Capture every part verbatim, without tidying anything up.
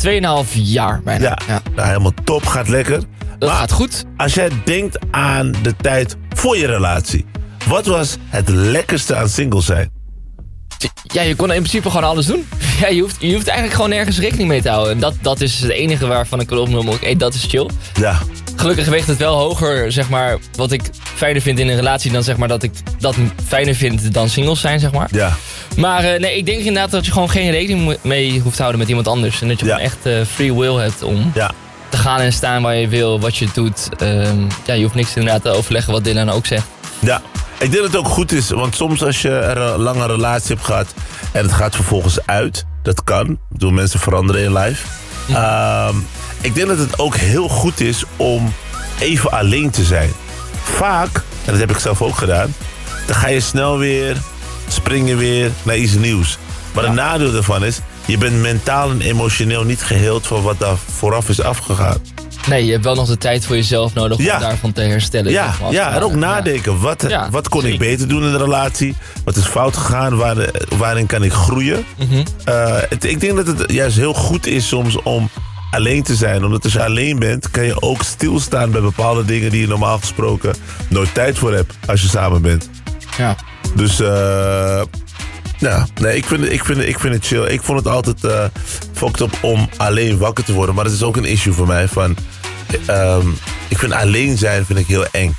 tweeënhalf jaar bijna. Ja, Ja. Nou, helemaal top, gaat lekker. Dat Maar gaat goed. als jij denkt aan de tijd voor je relatie, wat was het lekkerste aan single zijn? Ja, je kon in principe gewoon alles doen. Ja, je, hoeft, je hoeft eigenlijk gewoon nergens rekening mee te houden. En dat, dat is het enige waarvan ik wil opnoemen. Oké, dat is chill. Ja, Gelukkig weegt het wel hoger, zeg maar, wat ik fijner vind in een relatie dan zeg maar dat ik dat fijner vind dan singles zijn, zeg maar. ja. Maar uh, nee, ik denk inderdaad dat je gewoon geen rekening mee hoeft te houden met iemand anders. En dat je Ja. gewoon echt uh, free will hebt om Ja, te gaan en staan waar je wil, wat je doet. Um, ja, je hoeft niks inderdaad te overleggen wat Dylan ook zegt. ja. Ik denk dat het ook goed is, want soms als je een lange relatie hebt gehad en het gaat vervolgens uit, dat kan. Ik bedoel, mensen veranderen in life. Ja. Um, ik denk dat het ook heel goed is om even alleen te zijn. Vaak, en dat heb ik zelf ook gedaan, dan ga je snel weer, spring je weer naar iets nieuws. Maar Ja. het nadeel daarvan is, je bent mentaal en emotioneel niet geheeld van wat daar vooraf is afgegaan. Nee, je hebt wel nog de tijd voor jezelf nodig Ja. om daarvan te herstellen. Ja, zeg maar, ja, en ook ja. nadenken. Wat, Ja, wat kon zeker. ik beter doen in de relatie? Wat is fout gegaan? Waar, waarin kan ik groeien? Mhm. Uh, het, ik denk dat het juist heel goed is soms om alleen te zijn. Omdat als je alleen bent, kan je ook stilstaan bij bepaalde dingen die je normaal gesproken nooit tijd voor hebt als je samen bent. Ja. Dus uh, ja, nee, ik vind, ik, vind, ik vind het chill. Ik vond het altijd uh, fucked up om alleen wakker te worden. Maar dat is ook een issue voor mij. Van, um, ik vind alleen zijn vind ik heel eng.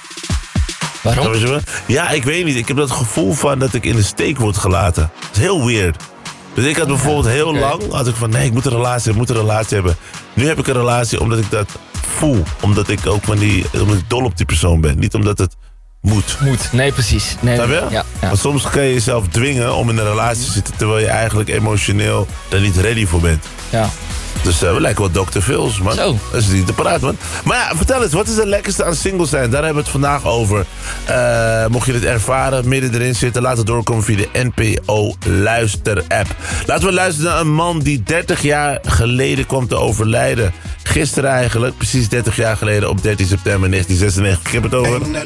Waarom? Snap je wat? Ja, ik weet niet. Ik heb dat gevoel van dat ik in de steek word gelaten. Dat is heel weird. Dus ik had bijvoorbeeld heel oké. lang, had ik van nee, ik moet een relatie hebben, ik moet een relatie hebben. Nu heb ik een relatie omdat ik dat voel. Omdat ik ook van die, omdat ik dol op die persoon ben. Niet omdat het moet. Moet. Nee, precies. Nee, Snap je? Ja, ja. Want soms kan je jezelf dwingen om in een relatie te zitten terwijl je eigenlijk emotioneel er niet ready voor bent. ja. Dus uh, we lijken wel dokter Phil's, man. Zo. Dat is niet te paraat, man. Maar ja, vertel eens, wat is het lekkerste aan single zijn? Daar hebben we het vandaag over. Uh, mocht je het ervaren, midden erin zitten, laat het doorkomen via de N P O Luister-app. Laten we luisteren naar een man die dertig jaar geleden kwam te overlijden. Gisteren eigenlijk, precies dertig jaar geleden op dertien september negentien zesennegentig. Ik heb het over...